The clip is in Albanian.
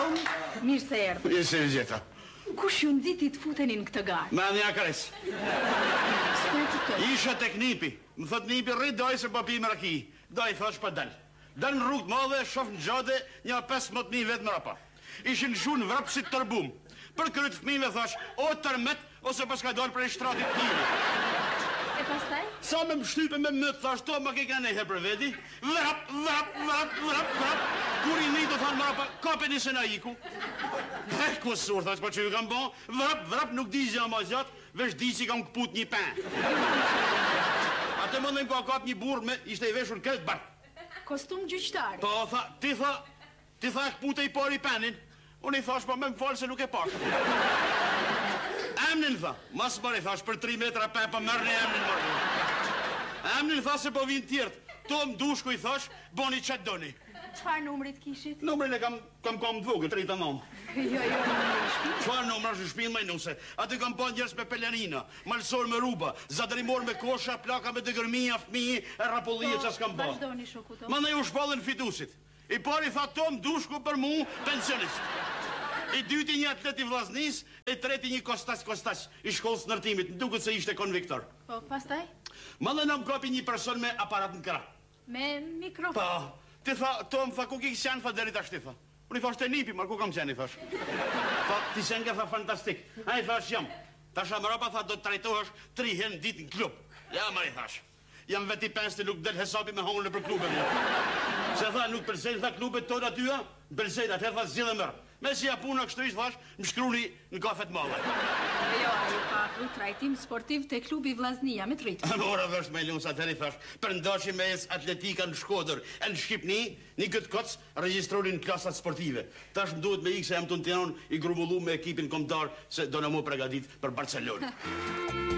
mirë se erdhë. Mirë se gjeta. Kush ju nxiti të futeni në këtë garë? Ma një akares. S'ka e kuptoj. Isha tek Nipi. Më thot Nipi, rrit doj se po pi me raki. Doj thash pa dal. Dal në rrugë të madhe, shof në gjade, një 15.000 vetë më rapa. Ishin shunë vrap si tërbum. Për kërët fëmijëve thash, o tërmet, ose pas ka dalë prej shtratit tiri. E pastaj? Sa me më shtype me mëtë, thash, to ma ke ka nejhe për vedi. Vrap. Kur i një të thanë më rapa, kape një se na iku. Kusur, thash, pa që ju kam bon, vrap, nuk di zja ma zjatë, vesh di që kam këput një pen. Ate më dhe ka kap një burë me, ishte i veshur këtë barë. Kostum gjyqtari. Po, ti tha këpute i pari penin, unë i thash, po me më falë se nuk e pash. Emnin tha, mas mërë i thash, për 3 metra pen, pa mërë një emnin mërë. Emnin tha se po vinë tjertë, to më dushku i thash, boni qatë doni. Çfarë numrit kishit? Numrin e kam dvogë, 39. Jo, në shpinë. Çfarë numra është në shpinë më nuse? Aty kam pa njerëz me pelerina, malsor me rruba, zadrimor me kosha, plaka me dëgërmija, fëmijë, e rapollie ças kam pa. Vazhdoni shoku to. Mandej u shpallën fitusit. I pari tha Tom dushku për mu, pensionist. I dyti një atlet i Vllaznis, e treti një Kostas i shkollës ndërtimit, më duket se ishte konviktor. Po, pastaj? Mandej na më kapi një person me aparat në krah. Me mikrofon. Po, ti tha, Tom, tha, ku ki qenë, tha, deri tash ti, tha. Unë i thash të Nipi, mar ku kam qenë, i thash. Tha, ti qenë ka, tha, fantastik. A i thash, jam. Tash amërapa, tha, do të trajtohesh 3 herë në ditë në klub. Ja, mar i thash. Jam veti pensti, nuk del hesapi me hongën në për klubet. Se tha, nuk përsejnë, tha, klubet tonë atyja, përsejnë, atër, tha, zhjithë mërë. Me si ja puna kështu ishtë, thash, më shkruni në kafet madhe. Jo, ai ka fru trajtim sportiv te klubi Vllaznia me tritë. Mora vesh me lunë, sa tëri thash, përndashi me atletika në Shkodër, e në Shqipni, një këtë koc regjistroni në klasat sportive. Tash më duhet me ikë se jam të në Tiranë i grumbullu me ekipin kombëtar se do në mu pregadit për Barcelonë.